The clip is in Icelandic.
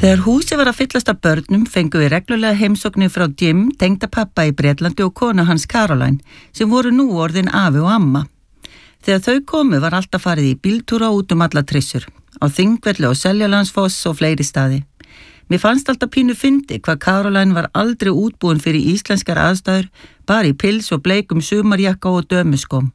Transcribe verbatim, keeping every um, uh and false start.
Þegar húsið var að fyllast af börnum fengu við reglulega heimsóknir frá Jim, tengdapabba í Bretlandi og konu hans Caroline, sem voru nú orðin afi og amma. Þegar þau komu var alltaf farið í bíltúra út um alla trissur, á Þingvelli og Seljalandsfoss og fleiri staði. Mér fannst alltaf pínu fyndi hvað Caroline var aldrei útbúin fyrir íslenskar aðstæður, bara í pils og bleikum sumarjakka og dömuskóm.